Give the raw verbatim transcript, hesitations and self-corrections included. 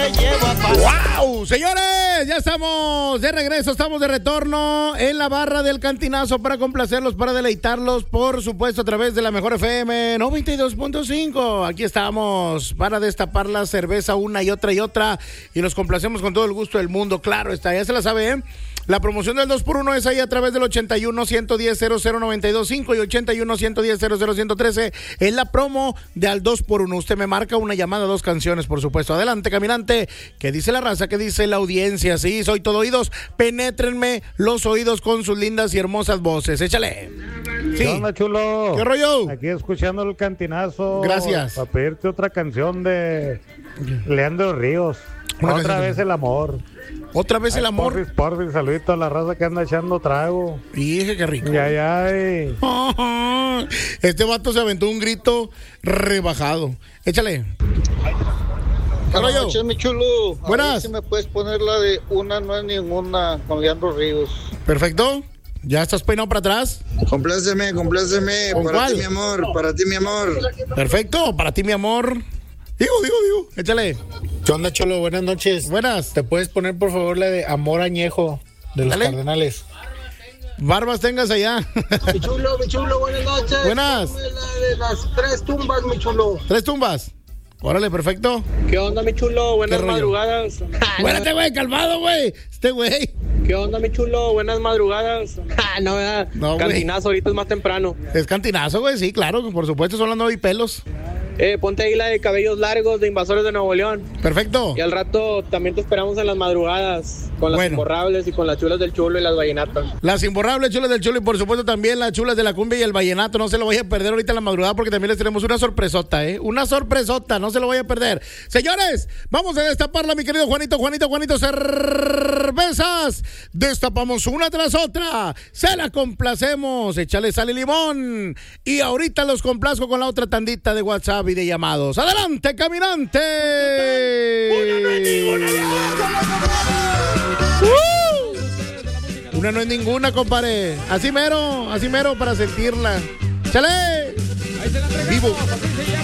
te llevo a pasar. ¡Wow! Señores, ya estamos de regreso, estamos de retorno en la barra del Cantinazo para complacerlos, para deleitarlos, por supuesto, a través de la Mejor F M noventa y dos punto cinco. Aquí estamos para destapar la cerveza una y otra y otra y los complacemos con todo el gusto del mundo. Claro está, ya se la sabe, ¿eh? La promoción del dos por uno es ahí a través del ochenta y uno, ciento diez, cero cero noventa y dos cinco y ochenta y uno, ciento diez, cero cero ciento trece. Es la promo de al dos por uno. Usted me marca una llamada, dos canciones, por supuesto. Adelante, caminante. ¿Qué dice la raza? ¿Qué dice la audiencia? Sí, soy todo oídos. Penétrenme los oídos con sus lindas y hermosas voces. Échale. Sí. ¿Qué onda, chulo? ¿Qué rollo? Aquí escuchando el Cantinazo. Gracias. Para pedirte otra canción de Leandro Ríos. Una Otra canción. vez el amor. Otra vez el Ay, amor. Porfis, porfis, saludito a la raza que anda echando trago. Y dije que rico. Ya, ya. eh. Este vato se aventó un grito rebajado. Échale. ¿Qué Buenas rollo? noches, mi chulo. A Buenas. ver si me puedes poner la de Una no es ninguna con Leandro Ríos. Perfecto. ¿Ya estás peinado para atrás? Compláceme, compláceme. ¿Con Para cuál? ti, mi amor. Para ti, mi amor. Perfecto. Para ti, mi amor. Digo, digo, digo. Échale. ¿Qué onda, Cholo? Buenas noches. Buenas. ¿Te puedes poner, por favor, la de Amor Añejo de los Dale. Cardenales? Barbas tengas allá. Mi chulo, mi chulo, buenas noches. Buenas. Ponme la de las tres tumbas, mi chulo. Tres tumbas. Órale, perfecto. ¿Qué onda, mi chulo? Buenas ¿Qué rollo? madrugadas. Espérate, güey, calmado, güey. Este güey. ¿Qué onda, mi chulo? Buenas madrugadas. Ah, no, ¿verdad? No, güey. Cantinazo, ahorita es más temprano. Es cantinazo, güey, sí, claro, por supuesto, son las nueve y pelos. Eh, ponte ahí la de Cabellos Largos de Invasores de Nuevo León. Perfecto. Y al rato también te esperamos en las madrugadas con las Bueno. imborrables y con las chulas del chulo y las vallenatas. Las imborrables chulas del chulo y por supuesto también las chulas de la cumbia y el vallenato. No se lo vaya a perder ahorita en la madrugada porque también les tenemos una sorpresota, ¿eh? Una sorpresota, no se lo vaya a perder. Señores, vamos a destaparla, mi querido Juanito, Juanito, Juanito, cervezas. Destapamos una tras otra. Se la complacemos. Échale sal y limón. Y ahorita los complazco con la otra tandita de WhatsApp y de llamados. ¡Adelante, caminante! ¡Uh! Una no es ninguna, compadre. Así mero, así mero para sentirla. ¡Chale! Vivo.